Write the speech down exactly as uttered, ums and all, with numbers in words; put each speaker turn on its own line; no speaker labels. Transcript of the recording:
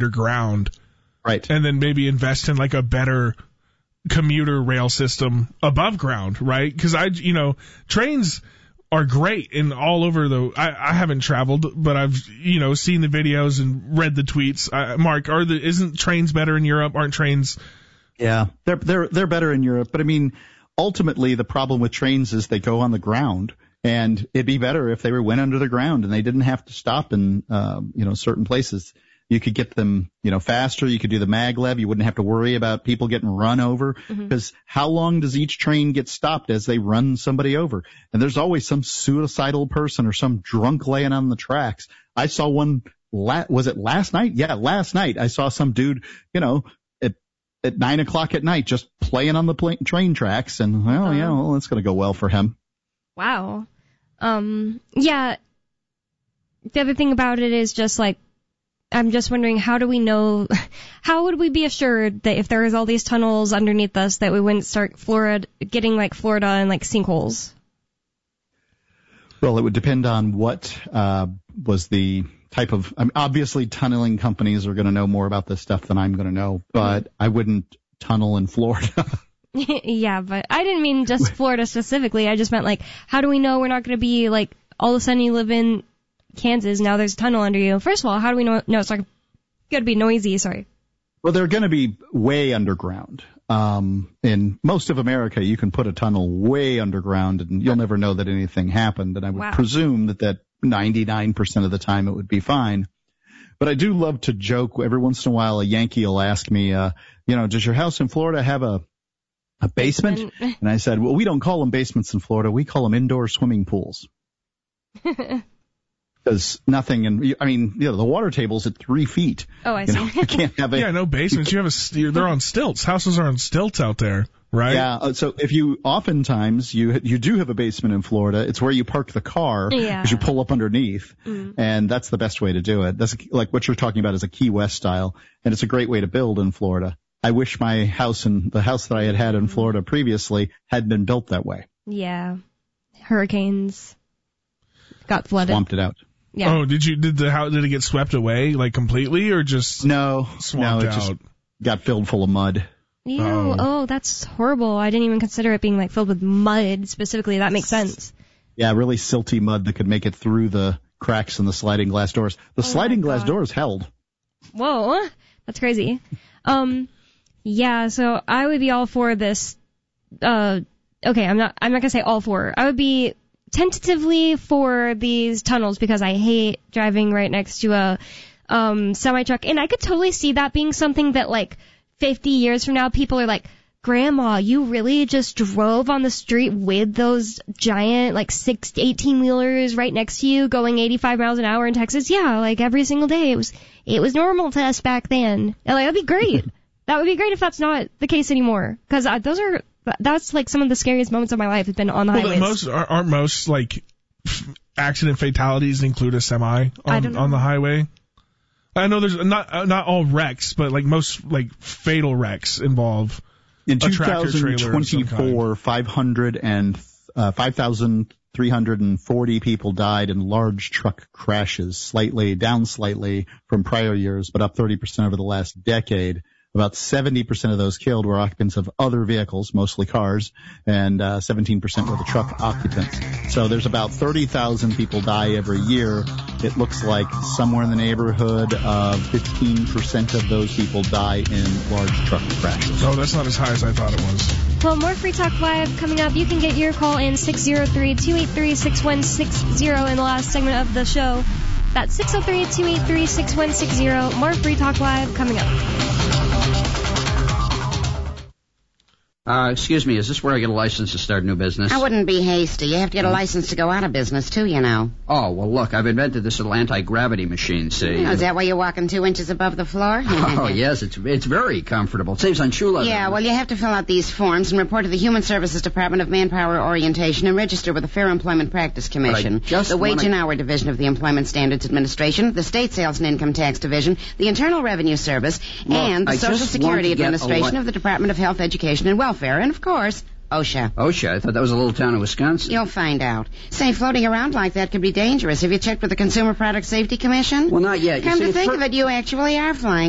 underground.
Right.
And then maybe invest in like a better commuter rail system above ground, right? Because I, you know, trains are great in all over the. I, I haven't traveled, but I've, you know, seen the videos and read the tweets. Uh, Mark, are the isn't trains better in Europe? Aren't trains?
Yeah, they're they're they're better in Europe, but I mean, ultimately the problem with trains is they go on the ground, and it'd be better if they were went under the ground and they didn't have to stop in, uh, you know, certain places. You could get them, you know, faster. You could do the maglev. You wouldn't have to worry about people getting run over. Because mm-hmm. how long does each train get stopped as they run somebody over? And there's always some suicidal person or some drunk laying on the tracks. I saw one, la- was it last night? Yeah, last night I saw some dude, you know, at, at nine o'clock at night just playing on the pl- train tracks. And, well, um, yeah, well, that's going to go well for him.
Wow. Um, yeah. The other thing about it is just like, I'm just wondering, how do we know, how would we be assured that if there is all these tunnels underneath us that we wouldn't start Florida, getting like Florida and like sinkholes?
Well, it would depend on what uh, was the type of, I mean, obviously tunneling companies are going to know more about this stuff than I'm going to know, but I wouldn't tunnel in Florida.
Yeah, but I didn't mean just Florida specifically. I just meant like, how do we know we're not going to be like, all of a sudden you live in Kansas, now there's a tunnel under you. First of all, how do we know? No, it's not going to be noisy, sorry.
Well, they're going to be way underground. Um, in most of America, you can put a tunnel way underground and you'll never know that anything happened. And I would
wow.
presume that that ninety-nine percent of the time it would be fine. But I do love to joke. Every once in a while, a Yankee will ask me, uh, you know, does your house in Florida have a, a basement? And I said, well, we don't call them basements in Florida. We call them indoor swimming pools. Because nothing, and I mean, you know, the water table's at three feet.
Oh, I
you
see.
know, you can't have a
yeah, no basements. You have a, they're on stilts. Houses are on stilts out there, right?
Yeah. Uh, so if you, oftentimes you you do have a basement in Florida, it's where you park the car because
yeah.
you pull up underneath,
mm.
and that's the best way to do it. That's like what you're talking about is a Key West style, and it's a great way to build in Florida. I wish my house and the house that I had had in Florida previously had been built that way.
Yeah. Hurricanes got flooded.
Swamped it out.
Yeah.
Oh, did you did the how did it get swept away like completely or just
no
swamped
no it
out?
Just got filled full of mud.
Ew,
oh.
oh, that's horrible. I didn't even consider it being like filled with mud specifically. That makes sense.
Yeah, really silty mud that could make it through the cracks in the sliding glass doors. The
oh
sliding glass
God.
doors held.
Whoa, that's crazy. Um, yeah, so I would be all for this. Uh, okay, I'm not. I'm not gonna say all for. I would be tentatively for these tunnels because I hate driving right next to a um semi truck, and I could totally see that being something that like fifty years from now people are like, Grandma, you really just drove on the street with those giant like six eighteen wheelers right next to you going eighty-five miles an hour in Texas? Yeah, like every single day. It was it was normal to us back then. And, like, that'd be great. That would be great if that's not the case anymore, because uh, those are that's like some of the scariest moments of my life has been on the
well,
highways.
Most aren't most like accident fatalities include a semi on, on the highway. I know there's not not all wrecks, but like most like fatal wrecks involve
in
a tractor trailer of some kind.
twenty twenty-four, five hundred and uh, five thousand three hundred forty people died in large truck crashes, slightly down slightly from prior years, but up thirty percent over the last decade. About seventy percent of those killed were occupants of other vehicles, mostly cars, and uh, seventeen percent were the truck occupants. So there's about thirty thousand people die every year. It looks like somewhere in the neighborhood of fifteen percent of those people die in large truck crashes.
Oh, that's not as high as I thought it was.
Well, more Free Talk Live coming up. You can get your call in six oh three, two eight three, six one six zero in the last segment of the show. That's six oh three, two eight three, six one six zero. More Free Talk Live coming up.
Uh, excuse me, is this where I get a license to start a new business?
I wouldn't be hasty. You have to get a license to go out of business, too, you know.
Oh, well, look, I've invented this little anti-gravity machine, see?
Oh, is that why you're walking two inches above the floor?
Oh, yes, it's it's very comfortable. It saves on shoe leather.
Yeah, well, you have to fill out these forms and report to the Human Services Department of Manpower Orientation and register with the Fair Employment Practice Commission, the Wage
wanna...
and Hour Division of the Employment Standards Administration, the State Sales and Income Tax Division, the Internal Revenue Service,
look,
and the
I
Social Security Administration
li-
of the Department of Health, Education, and Welfare, and, of course, OSHA.
OSHA? I thought that was a little town in Wisconsin.
You'll find out. Say, floating around like that could be dangerous. Have you checked with the Consumer Product Safety Commission?
Well, not yet.
Come
you see,
to think
for...
of it, you actually are flying